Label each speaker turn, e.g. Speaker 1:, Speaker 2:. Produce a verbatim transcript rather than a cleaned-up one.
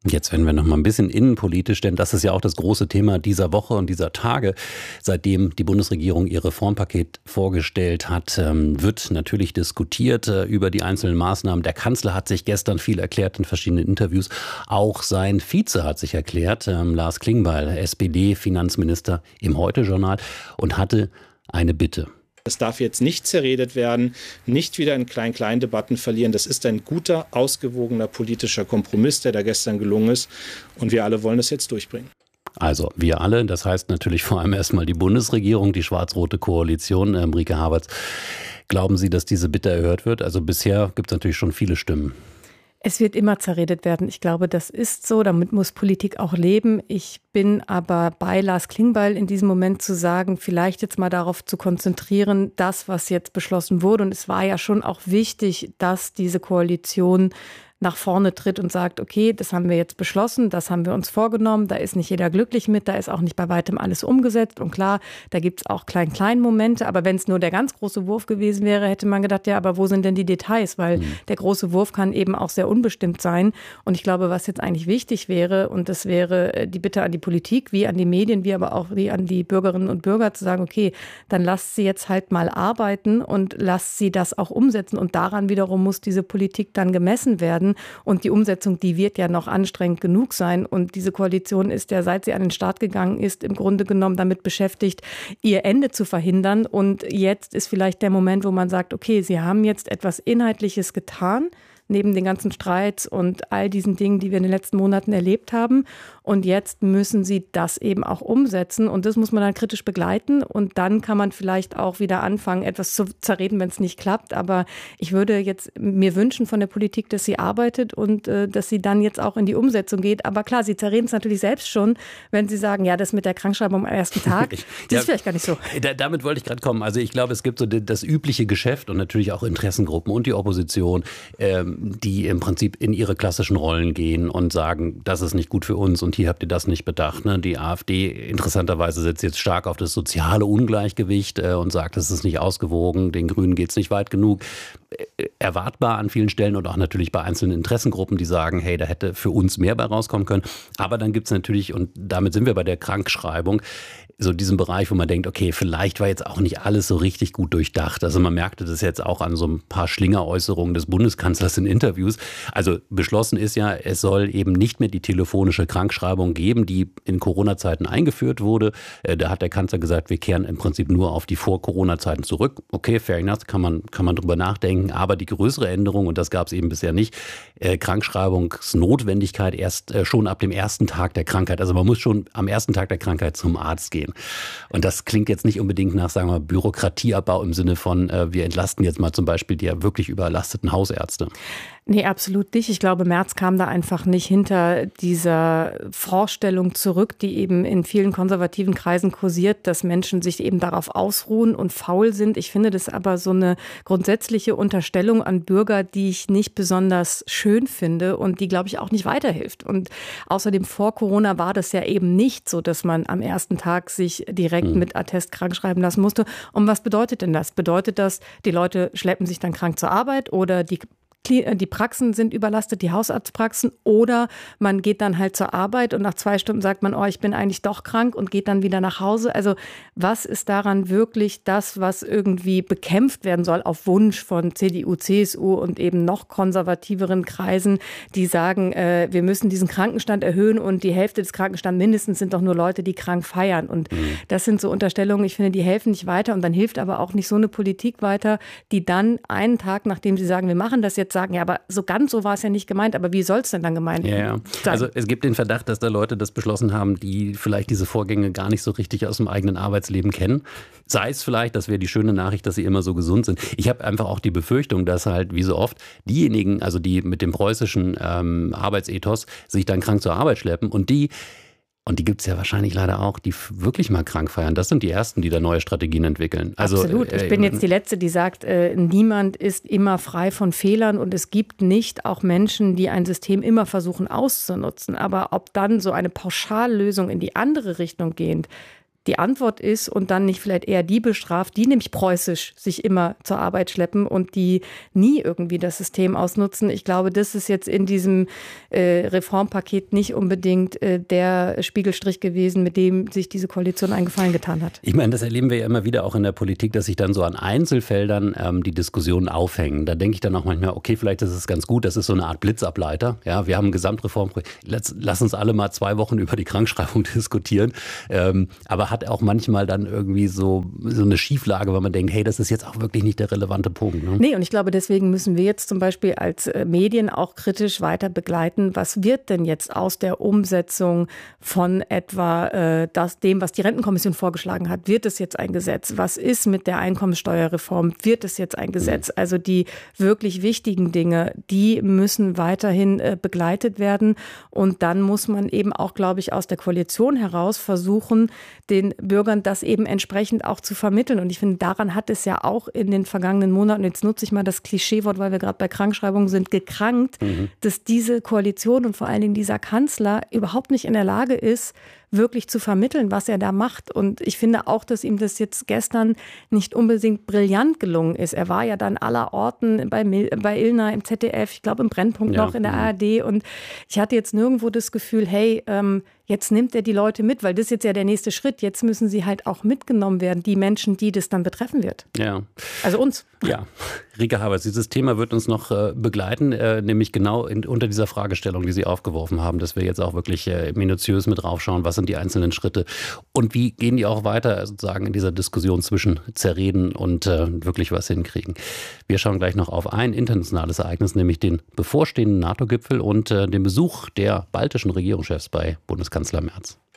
Speaker 1: Jetzt werden wir noch mal ein bisschen innenpolitisch, denn das ist ja auch das große Thema dieser Woche und dieser Tage. Seitdem die Bundesregierung ihr Reformpaket vorgestellt hat, wird natürlich diskutiert über die einzelnen Maßnahmen. Der Kanzler hat sich gestern viel erklärt in verschiedenen Interviews. Auch sein Vize hat sich erklärt, Lars Klingbeil, S P D-Finanzminister im Heute-Journal, und hatte eine Bitte.
Speaker 2: Es darf jetzt nicht zerredet werden, nicht wieder in Klein-Klein-Debatten verlieren. Das ist ein guter, ausgewogener politischer Kompromiss, der da gestern gelungen ist. Und wir alle wollen das jetzt durchbringen.
Speaker 1: Also wir alle, das heißt natürlich vor allem erstmal die Bundesregierung, die schwarz-rote Koalition. Äh, Rieke Havertz, glauben Sie, dass diese Bitte erhört wird? Also bisher gibt es natürlich schon viele Stimmen.
Speaker 3: Es wird immer zerredet werden. Ich glaube, das ist so. Damit muss Politik auch leben. Ich bin aber bei Lars Klingbeil in diesem Moment zu sagen, vielleicht jetzt mal darauf zu konzentrieren, das, was jetzt beschlossen wurde. Und es war ja schon auch wichtig, dass diese Koalition nach vorne tritt und sagt, okay, das haben wir jetzt beschlossen, das haben wir uns vorgenommen, da ist nicht jeder glücklich mit, da ist auch nicht bei weitem alles umgesetzt. Und klar, da gibt es auch Klein-Klein-Momente, aber wenn es nur der ganz große Wurf gewesen wäre, hätte man gedacht, ja, aber wo sind denn die Details? Weil mhm. der große Wurf kann eben auch sehr unbestimmt sein. Und ich glaube, was jetzt eigentlich wichtig wäre, und das wäre die Bitte an die Politik, wie an die Medien, wie aber auch wie an die Bürgerinnen und Bürger, zu sagen, okay, dann lasst sie jetzt halt mal arbeiten und lasst sie das auch umsetzen. Und daran wiederum muss diese Politik dann gemessen werden. Und die Umsetzung, die wird ja noch anstrengend genug sein. Und diese Koalition ist ja, seit sie an den Start gegangen ist, im Grunde genommen damit beschäftigt, ihr Ende zu verhindern. Und jetzt ist vielleicht der Moment, wo man sagt, okay, sie haben jetzt etwas Inhaltliches getan, neben den ganzen Streits und all diesen Dingen, die wir in den letzten Monaten erlebt haben. Und jetzt müssen sie das eben auch umsetzen. Und das muss man dann kritisch begleiten. Und dann kann man vielleicht auch wieder anfangen, etwas zu zerreden, wenn es nicht klappt. Aber ich würde jetzt mir wünschen von der Politik, dass sie arbeitet und äh, dass sie dann jetzt auch in die Umsetzung geht. Aber klar, sie zerreden es natürlich selbst schon, wenn sie sagen, ja, das mit der Krankschreibung am ersten Tag, das ja, ist vielleicht gar nicht so.
Speaker 1: Da, damit wollte ich gerade kommen. Also ich glaube, es gibt so das übliche Geschäft und natürlich auch Interessengruppen und die Opposition, ähm, die im Prinzip in ihre klassischen Rollen gehen und sagen, das ist nicht gut für uns und hier habt ihr das nicht bedacht. Ne? Die AfD interessanterweise setzt jetzt stark auf das soziale Ungleichgewicht äh, und sagt, das ist nicht ausgewogen, den Grünen geht es nicht weit genug. Äh, erwartbar an vielen Stellen und auch natürlich bei einzelnen Interessengruppen, die sagen, hey, da hätte für uns mehr bei rauskommen können. Aber dann gibt es natürlich, und damit sind wir bei der Krankschreibung, so diesen Bereich, wo man denkt, okay, vielleicht war jetzt auch nicht alles so richtig gut durchdacht. Also man merkte das jetzt auch an so ein paar Schlingeräußerungen des Bundeskanzlers in Interviews. Also beschlossen ist ja, es soll eben nicht mehr die telefonische Krankschreibung geben, die in Corona-Zeiten eingeführt wurde. Da hat der Kanzler gesagt, wir kehren im Prinzip nur auf die Vor-Corona-Zeiten zurück. Okay, fair enough, kann man, kann man drüber nachdenken. Aber die größere Änderung, und das gab es eben bisher nicht, äh, Krankschreibungsnotwendigkeit erst äh, schon ab dem ersten Tag der Krankheit. Also man muss schon am ersten Tag der Krankheit zum Arzt gehen. Und das klingt jetzt nicht unbedingt nach, sagen wir, Bürokratieabbau im Sinne von, äh, wir entlasten jetzt mal zum Beispiel die ja wirklich überlasteten Hausärzte.
Speaker 3: Nee, absolut nicht. Ich glaube, Merz kam da einfach nicht hinter dieser Vorstellung zurück, die eben in vielen konservativen Kreisen kursiert, dass Menschen sich eben darauf ausruhen und faul sind. Ich finde das aber so eine grundsätzliche Unterstellung an Bürger, die ich nicht besonders schön finde und die, glaube ich, auch nicht weiterhilft. Und außerdem vor Corona war das ja eben nicht so, dass man am ersten Tag sich direkt mhm. mit Attest krank schreiben lassen musste. Und was bedeutet denn das? Bedeutet das, die Leute schleppen sich dann krank zur Arbeit oder die Die Praxen sind überlastet, die Hausarztpraxen, oder man geht dann halt zur Arbeit und nach zwei Stunden sagt man, oh, ich bin eigentlich doch krank und geht dann wieder nach Hause. Also was ist daran wirklich das, was irgendwie bekämpft werden soll auf Wunsch von C D U, C S U und eben noch konservativeren Kreisen, die sagen, äh, wir müssen diesen Krankenstand erhöhen und die Hälfte des Krankenstands mindestens sind doch nur Leute, die krank feiern. Und mhm. das sind so Unterstellungen, ich finde, die helfen nicht weiter und dann hilft aber auch nicht so eine Politik weiter, die dann einen Tag, nachdem sie sagen, wir machen das jetzt, sagen, ja, aber so ganz so war es ja nicht gemeint, aber wie soll es denn dann gemeint
Speaker 1: ja, ja. sein? Also es gibt den Verdacht, dass da Leute das beschlossen haben, die vielleicht diese Vorgänge gar nicht so richtig aus dem eigenen Arbeitsleben kennen. Sei es vielleicht, das wäre die schöne Nachricht, dass sie immer so gesund sind. Ich habe einfach auch die Befürchtung, dass halt wie so oft diejenigen, also die mit dem preußischen ähm, Arbeitsethos sich dann krank zur Arbeit schleppen und die Und die gibt es ja wahrscheinlich leider auch, die wirklich mal krank feiern. Das sind die Ersten, die da neue Strategien entwickeln. Also,
Speaker 3: absolut. Ich bin jetzt die Letzte, die sagt, äh, niemand ist immer frei von Fehlern und es gibt nicht auch Menschen, die ein System immer versuchen auszunutzen. Aber ob dann so eine Pauschallösung in die andere Richtung geht, die Antwort ist und dann nicht vielleicht eher die bestraft, die nämlich preußisch sich immer zur Arbeit schleppen und die nie irgendwie das System ausnutzen. Ich glaube, das ist jetzt in diesem äh, Reformpaket nicht unbedingt äh, der Spiegelstrich gewesen, mit dem sich diese Koalition einen Gefallen getan hat.
Speaker 1: Ich meine, das erleben wir ja immer wieder auch in der Politik, dass sich dann so an Einzelfeldern ähm, die Diskussionen aufhängen. Da denke ich dann auch manchmal, okay, vielleicht ist es ganz gut, das ist so eine Art Blitzableiter. Ja, wir haben ein Gesamtreformprojekt. Lass, lass uns alle mal zwei Wochen über die Krankschreibung diskutieren. Ähm, aber hat auch manchmal dann irgendwie so, so eine Schieflage, weil man denkt, hey, das ist jetzt auch wirklich nicht der relevante Punkt. Ne?
Speaker 3: Nee, und ich glaube, deswegen müssen wir jetzt zum Beispiel als Medien auch kritisch weiter begleiten, was wird denn jetzt aus der Umsetzung von etwa äh, das, dem, was die Rentenkommission vorgeschlagen hat? Wird es jetzt ein Gesetz? Was ist mit der Einkommensteuerreform? Wird es jetzt ein Gesetz? Also die wirklich wichtigen Dinge, die müssen weiterhin äh, begleitet werden. Und dann muss man eben auch, glaube ich, aus der Koalition heraus versuchen, den Bürgern das eben entsprechend auch zu vermitteln. Und ich finde, daran hat es ja auch in den vergangenen Monaten, jetzt nutze ich mal das Klischeewort, weil wir gerade bei Krankschreibungen sind, gekrankt, mhm. dass diese Koalition und vor allen Dingen dieser Kanzler überhaupt nicht in der Lage ist, wirklich zu vermitteln, was er da macht. Und ich finde auch, dass ihm das jetzt gestern nicht unbedingt brillant gelungen ist. Er war ja dann aller Orten bei, bei Ilna im Z D F, ich glaube im Brennpunkt ja. noch in der A R D. Und ich hatte jetzt nirgendwo das Gefühl, hey, ähm, jetzt nimmt er die Leute mit, weil das ist jetzt ja der nächste Schritt. Jetzt müssen sie halt auch mitgenommen werden, die Menschen, die das dann betreffen wird.
Speaker 1: Ja.
Speaker 3: Also uns.
Speaker 1: Ja, Rike Haberts, dieses Thema wird uns noch äh, begleiten, äh, nämlich genau in, unter dieser Fragestellung, die Sie aufgeworfen haben, dass wir jetzt auch wirklich äh, minutiös mit draufschauen, was sind die einzelnen Schritte und wie gehen die auch weiter sozusagen in dieser Diskussion zwischen Zerreden und äh, wirklich was hinkriegen. Wir schauen gleich noch auf ein internationales Ereignis, nämlich den bevorstehenden NATO-Gipfel und äh, den Besuch der baltischen Regierungschefs bei Bundeskanzler Merz.